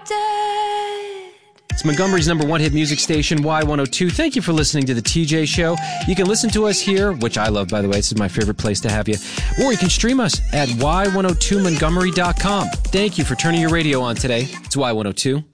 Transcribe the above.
dead. It's Montgomery's number one hit music station, Y102. Thank you for listening to The TJ Show. You can listen to us here, which I love, by the way. This is my favorite place to have you. Or you can stream us at y102montgomery.com. Thank you for turning your radio on today. It's Y102.